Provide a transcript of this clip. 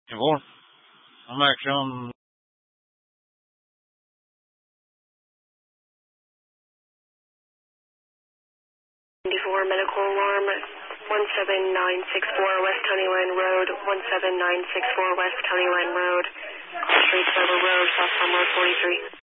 Yvonne, I'm actually on. 94 medical alarm 17964 West County Line Road, 17964 West County Line Road, Street River Road, South Farm Road 43.